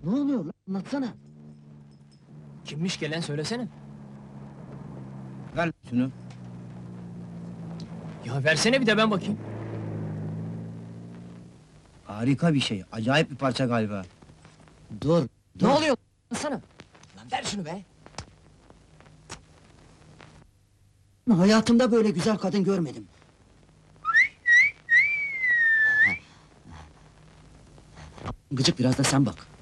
Ne oluyor lan? Anlatsana. Kimmiş gelen söylesene. Ver şunu. Ya versene bir de ben bakayım. Harika bir şey. Acayip bir parça galiba. Dur, Ne oluyor? Sana. Lan ver şunu be. Hayatımda böyle güzel kadın görmedim. Gıcık, biraz da sen bak.